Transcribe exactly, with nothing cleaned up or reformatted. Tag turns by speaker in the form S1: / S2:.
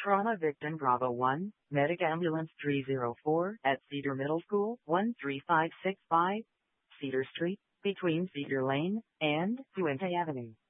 S1: Trauma victim Bravo one, Medic Ambulance three oh four at Cedar Middle School, one three five six five, Cedar Street, between Cedar Lane and Fuente Avenue.